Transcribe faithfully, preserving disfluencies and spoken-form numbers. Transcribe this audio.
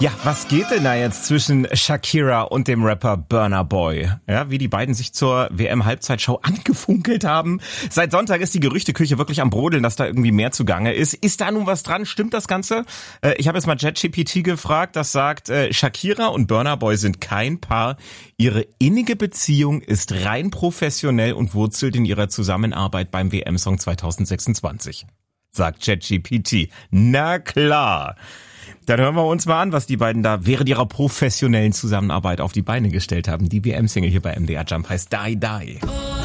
Ja, was geht denn da jetzt zwischen Shakira und dem Rapper Burna Boy? Ja, wie die beiden sich zur W M-Halbzeitshow angefunkelt haben. Seit Sonntag ist die Gerüchteküche wirklich am Brodeln, dass da irgendwie mehr zugange ist. Ist da nun was dran? Stimmt das Ganze? Äh, ich habe jetzt mal ChatGPT gefragt, das sagt, äh, Shakira und Burna Boy sind kein Paar. Ihre innige Beziehung ist rein professionell und wurzelt in ihrer Zusammenarbeit beim W M-Song zwanzig sechsundzwanzig. Sagt ChatGPT. Na klar. Dann hören wir uns mal an, was die beiden da während ihrer professionellen Zusammenarbeit auf die Beine gestellt haben. Die W M-Single hier bei M D R Jump heißt Die Die.